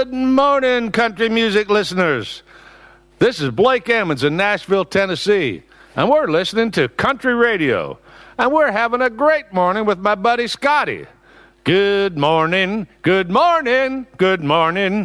Good morning, country music listeners. This is Blake Emmons in Nashville, Tennessee, and we're listening to country radio. And we're having a great morning with my buddy Scotty. Good morning, good morning, good morning.